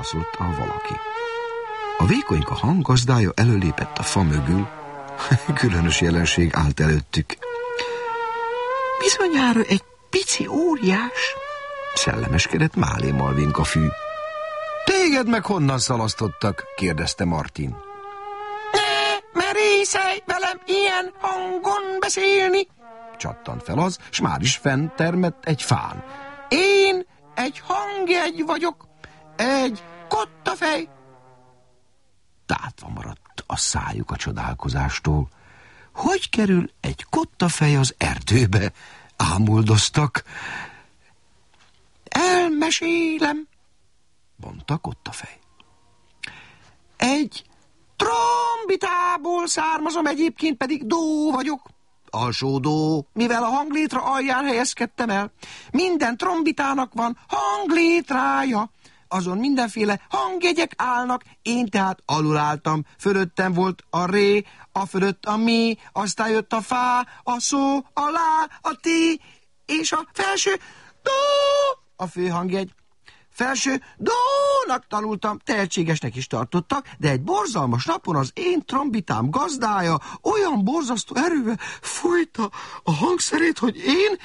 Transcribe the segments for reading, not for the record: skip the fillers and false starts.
szólt a valaki. A vékonyka hanggazdája előlépett a fa mögül, különös jelenség állt előttük. Bizonyára egy pici óriás, szellemeskedett Málé Malvinka fű. Téged meg honnan szalasztottak? kérdezte Martin. Ne merészelj velem ilyen hangon beszélni, csattant fel az, s már is fent termett egy fán. Én egy hangjegy vagyok, egy kottafej. Tátva maradt a szájuk a csodálkozástól. Hogy kerül egy kottafej az erdőbe? Ámuldoztak. Elmesélem, mondta kottafej. Egy trombitából származom, egyébként pedig dó vagyok. Alsó dó, mivel a hanglétra alján helyezkedtem el. Minden trombitának van hanglétrája. Azon mindenféle hangjegyek állnak, én tehát alul álltam. Fölöttem volt a ré, a fölött a mi, aztán jött a fá, a szó, a lá, a ti, és a felső dó, a főhangjegy. Felső dónak tanultam, tehetségesnek is tartottak, de egy borzalmas napon az én trombitám gazdája olyan borzasztó erővel fújta a hangszerét, hogy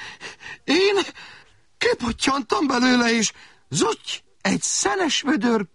én kipottyantam belőle, és zutty, egy szenes vödör